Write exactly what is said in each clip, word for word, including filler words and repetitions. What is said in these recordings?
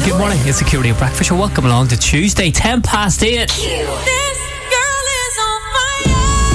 Good morning, it's the Q Radio Breakfast Show. Welcome along to Tuesday, ten past eight. This girl is on fire.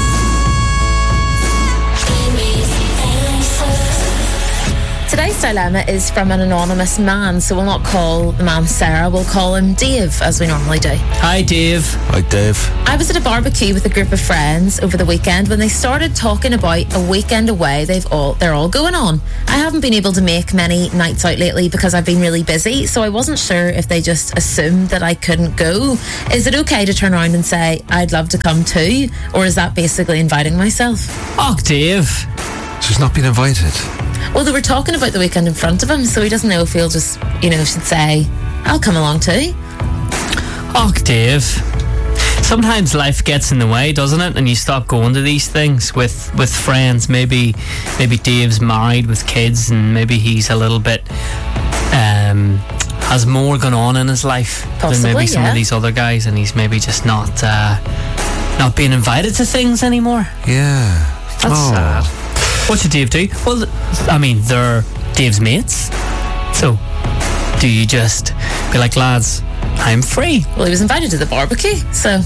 Today's dilemma is from an anonymous man, so we'll not call the man Sarah, we'll call him Dave, as we normally do. Hi, Dave. Hi, Dave. I was at a barbecue with a group of friends over the weekend when they started talking about a weekend away they've all they're all going on. I haven't been able to make many nights out lately because I've been really busy, so I wasn't sure if they just assumed that I couldn't go. Is it okay to turn around and say, I'd love to come too? Or is that basically inviting myself? Oh, Dave. She's not been invited. Well, they were talking about the weekend in front of him, so he doesn't know if he'll just, you know, should say, I'll come along too. Oh, Dave. Sometimes life gets in the way, doesn't it? And you stop going to these things with, with friends. Maybe maybe Dave's married with kids, and maybe he's a little bit um, has more going on in his life Possibly, than maybe some yeah. of these other guys, and he's maybe just not uh, not being invited to things anymore. Yeah. That's oh. sad. What should Dave do? Well, I mean, they're Dave's mates. So, do you just be like, lads, I'm free? Well, he was invited to the barbecue, so...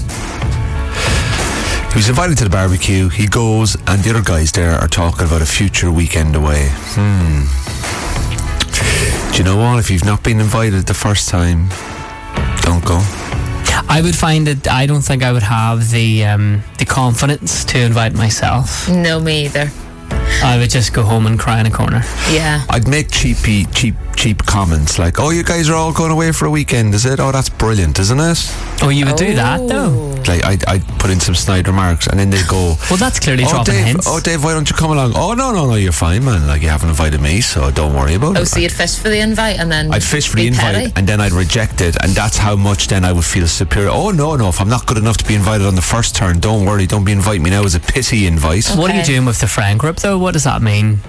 He was invited to the barbecue, he goes, and the other guys there are talking about a future weekend away. Hmm. Do you know what? If you've not been invited the first time, don't go. I would find it, I don't think I would have the um, the confidence to invite myself. No, me either. I would just go home and cry in a corner. Yeah. I'd make cheapy, cheap, cheap comments like, oh, you guys are all going away for a weekend, is it? Oh, that's brilliant, isn't it? Oh, you would do that, though? Like, I'd, I'd put in some snide remarks, and then they'd go, Well, that's clearly oh, dropping Dave, hints. oh, Dave, why don't you come along? Oh, no, no, no, you're fine, man. Like, you haven't invited me, so don't worry about Oh, it. so you'd fish for the invite and then I'd fish for the be invite, petty? and then I'd reject it, and that's how much then I would feel superior. Oh, no, no, if I'm not good enough to be invited on the first turn, don't worry, don't be inviting me now as a pity invite. What are you Okay. doing with the friend group, though? What does that mean?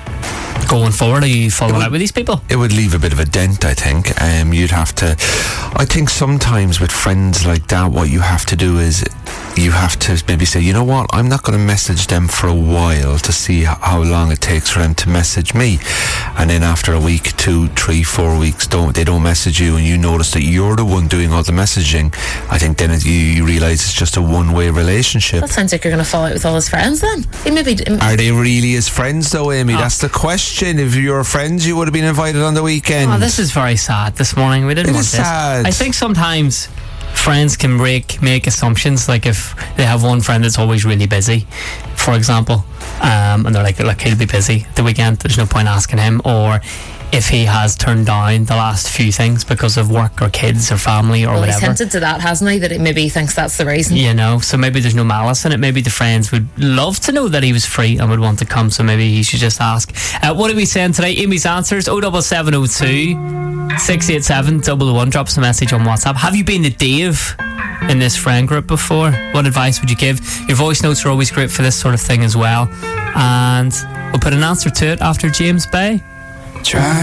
Going forward, are you following out with these people? It would leave a bit of a dent, I think. Um, you'd have to... I think sometimes with friends like that, what you have to do is you have to maybe say, you know what, I'm not going to message them for a while to see h- how long it takes for them to message me. And then after a week, two, three, four weeks, don't they don't message you, and you notice that you're the one doing all the messaging. I think then it, you, you realise it's just a one-way relationship. That sounds like you're going to fall out with all his friends then. He maybe... Are they really his friends though, Amy? Oh. That's the question. If you were friends, you would have been invited on the weekend. Oh, this is very sad this morning. We didn't It want is this. sad. I think sometimes friends can make, make assumptions, like if they have one friend that's always really busy, for example, um, and they're like, look, he'll be busy the weekend, there's no point asking him. Or if he has turned down the last few things because of work or kids or family or Well, he's whatever. hinted to that, hasn't he? That it maybe he thinks that's the reason. You know, so maybe there's no malice in it. Maybe the friends would love to know that he was free and would want to come, so maybe he should just ask. Uh, what are we saying today? Amy's answers, oh seven seven oh two, six eight seven, double one. Drop us a message on WhatsApp. Have you been to Dave in this friend group before? What advice would you give? Your voice notes are always great for this sort of thing as well. And we'll put an answer to it after James Bay. Try